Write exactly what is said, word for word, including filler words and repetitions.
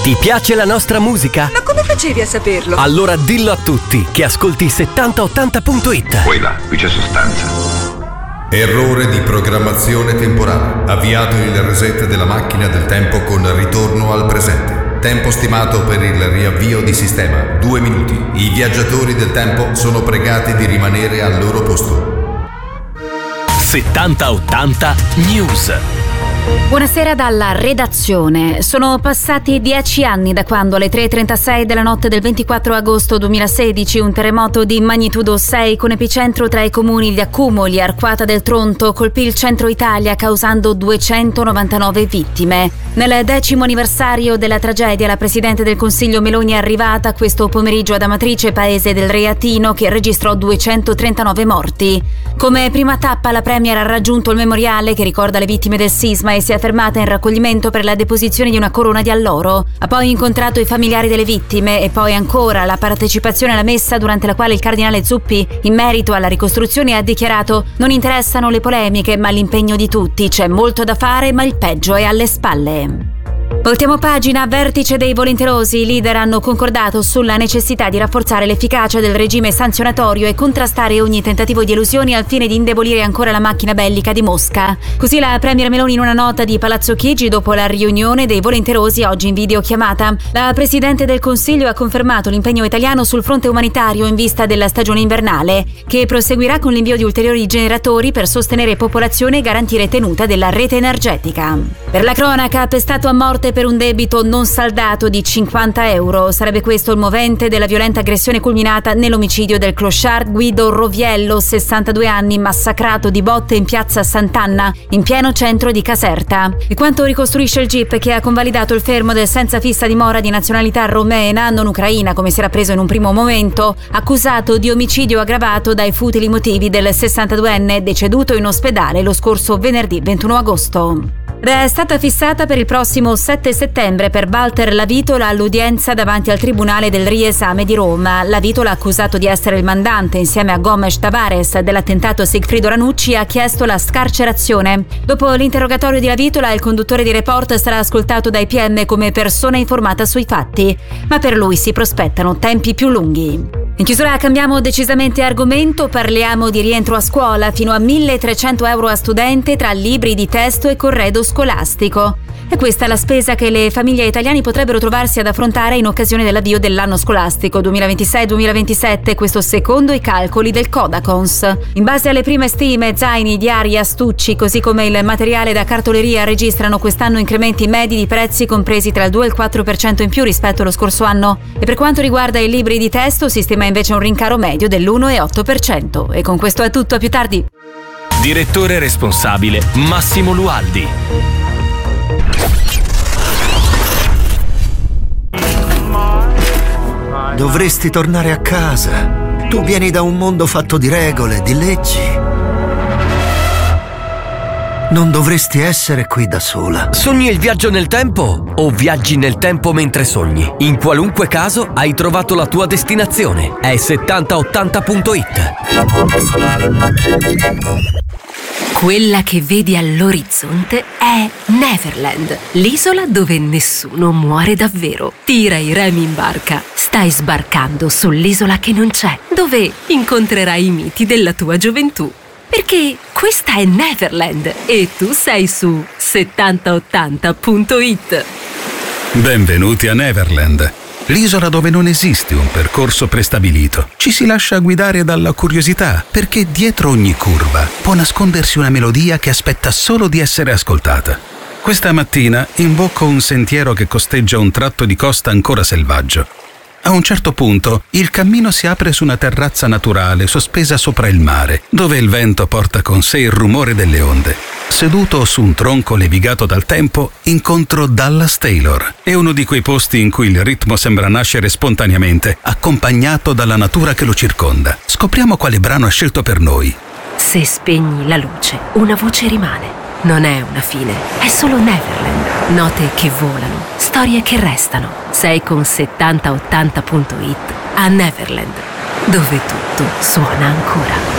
Ti piace la nostra musica? Ma come facevi a saperlo? Allora dillo a tutti che ascolti settanta ottanta punto it. Poi là, qui c'è sostanza. Errore di programmazione temporale. Avviato il reset della macchina del tempo con ritorno al presente. Tempo stimato per il riavvio di sistema, due minuti. I viaggiatori del tempo sono pregati di rimanere al loro posto. settanta ottanta News. Buonasera dalla redazione. Sono passati dieci anni da quando alle tre e trentasei della notte del ventiquattro agosto duemilasedici un terremoto di magnitudo sei con epicentro tra i comuni di Accumoli e Arquata del Tronto colpì il centro Italia causando duecentonovantanove vittime. Nel decimo anniversario della tragedia la Presidente del Consiglio Meloni è arrivata questo pomeriggio ad Amatrice, paese del Reatino, che registrò duecentotrentanove morti. Come prima tappa la Premier ha raggiunto il memoriale che ricorda le vittime del sisma e si è fermata in raccoglimento per la deposizione di una corona di alloro. Ha poi incontrato i familiari delle vittime e poi ancora la partecipazione alla messa, durante la quale il cardinale Zuppi, in merito alla ricostruzione, ha dichiarato: non interessano le polemiche ma l'impegno di tutti, c'è molto da fare ma il peggio è alle spalle. Voltiamo pagina. Vertice dei volenterosi. I leader hanno concordato sulla necessità di rafforzare l'efficacia del regime sanzionatorio e contrastare ogni tentativo di elusioni al fine di indebolire ancora la macchina bellica di Mosca. Così la Premier Meloni in una nota di Palazzo Chigi dopo la riunione dei volenterosi oggi in videochiamata. La Presidente del Consiglio ha confermato l'impegno italiano sul fronte umanitario in vista della stagione invernale, che proseguirà con l'invio di ulteriori generatori per sostenere popolazione e garantire tenuta della rete energetica. Per la cronaca, pestato a morte per un debito non saldato di cinquanta euro. Sarebbe questo il movente della violenta aggressione culminata nell'omicidio del clochard Guido Roviello, sessantadue anni, massacrato di botte in piazza Sant'Anna, in pieno centro di Caserta. Di quanto ricostruisce il G I P, che ha convalidato il fermo del senza fissa dimora di nazionalità romena, non ucraina come si era preso in un primo momento, accusato di omicidio aggravato dai futili motivi del sessantaduenne deceduto in ospedale lo scorso venerdì ventuno agosto. È stata fissata per il prossimo sette settembre per Walter Lavitola l'udienza davanti al Tribunale del Riesame di Roma. Lavitola, accusato di essere il mandante insieme a Gomes Tavares dell'attentato a Sigfrido Ranucci, ha chiesto la scarcerazione. Dopo l'interrogatorio di Lavitola, il conduttore di Report sarà ascoltato dai P M come persona informata sui fatti, ma per lui si prospettano tempi più lunghi. In chiusura cambiamo decisamente argomento, parliamo di rientro a scuola, fino a milletrecento euro a studente tra libri di testo e corredo scolastico. E questa è la spesa che le famiglie italiane potrebbero trovarsi ad affrontare in occasione dell'avvio dell'anno scolastico duemilaventisei duemilaventisette, questo secondo i calcoli del Codacons. In base alle prime stime, zaini, diari, astucci, così come il materiale da cartoleria registrano quest'anno incrementi medi di prezzi compresi tra il due e il quattro per cento in più rispetto allo scorso anno. E per quanto riguarda i libri di testo si stima invece un rincaro medio dell'uno virgola otto per cento. E con questo è tutto, a più tardi. Direttore responsabile Massimo Lualdi. Dovresti tornare a casa. Tu vieni da un mondo fatto di regole, di leggi. Non dovresti essere qui da sola. Sogni il viaggio nel tempo o viaggi nel tempo mentre sogni? In qualunque caso hai trovato la tua destinazione. È settanta ottanta punto it. Quella che vedi all'orizzonte è Neverland, l'isola dove nessuno muore davvero. Tira i remi in barca. Stai sbarcando sull'isola che non c'è, dove incontrerai i miti della tua gioventù. Perché questa è Neverland e tu sei su settanta ottanta punto it. Benvenuti a Neverland, l'isola dove non esiste un percorso prestabilito. Ci si lascia guidare dalla curiosità, perché dietro ogni curva può nascondersi una melodia che aspetta solo di essere ascoltata. Questa mattina imbocco un sentiero che costeggia un tratto di costa ancora selvaggio. A un certo punto il cammino si apre su una terrazza naturale sospesa sopra il mare, dove il vento porta con sé il rumore delle onde. Seduto su un tronco levigato dal tempo, incontro Dallas Taylor. È uno di quei posti in cui il ritmo sembra nascere spontaneamente, accompagnato dalla natura che lo circonda. Scopriamo quale brano ha scelto per noi. Se spegni la luce, una voce rimane. Non è una fine, è solo Neverland. Note che volano, storie che restano. Sei con settanta ottanta punto it a Neverland, dove tutto suona ancora.